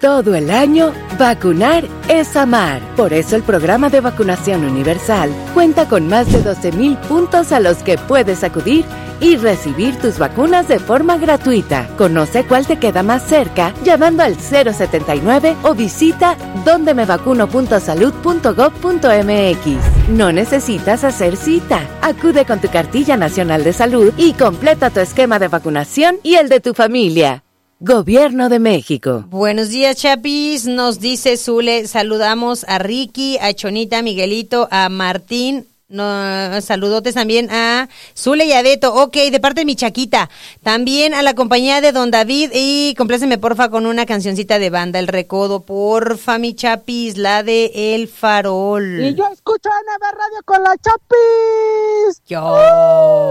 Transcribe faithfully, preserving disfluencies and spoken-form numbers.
Todo el año, vacunar es amar. Por eso el programa de vacunación universal cuenta con más de doce mil puntos a los que puedes acudir y recibir tus vacunas de forma gratuita. Conoce cuál te queda más cerca llamando al cero setenta y nueve o visita donde me vacuno punto salud punto gob punto eme equis. No necesitas hacer cita. Acude con tu cartilla nacional de salud y completa tu esquema de vacunación y el de tu familia. Gobierno de México. Buenos días, Chapis. Nos dice Zule, saludamos a Ricky, a Chonita, a Miguelito, a Martín. No, saludotes también a Zule y a Beto. Ok, de parte de mi Chaquita. También a la compañía de Don David. Y compláceme, porfa, con una cancioncita de Banda El Recodo. Porfa, mi Chapis, la de El Farol. Y yo escucho N B Radio con la Chapis. Yo.